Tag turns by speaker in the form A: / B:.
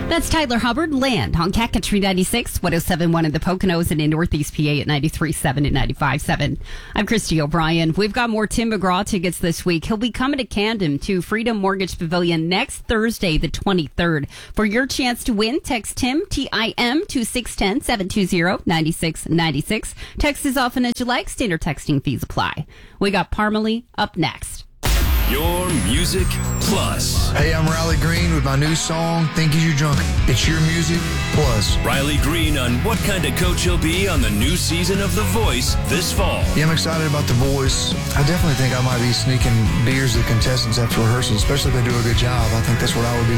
A: That's Tyler Hubbard, Land on Cat Country 96, 107.1 in the Poconos and in Northeast PA at 93.7 and 95.7. I'm Christy O'Brien. We've got more Tim McGraw tickets this week. He'll be coming to Camden to Freedom Mortgage Pavilion next Thursday, the 23rd. For your chance to win, text Tim, T-I-M, to 610-720-9696. Text as often as you like. Standard texting fees apply. We got Parmalee up next.
B: Your Music Plus.
C: Hey, I'm Riley Green with my new song, Think You Drunk. It's your music plus.
B: Riley Green on what kind of coach he'll be on the new season of The Voice this fall.
C: Yeah, I'm excited about The Voice. I definitely think I might be sneaking beers to contestants after rehearsals, especially if they do a good job. I think that's what I would be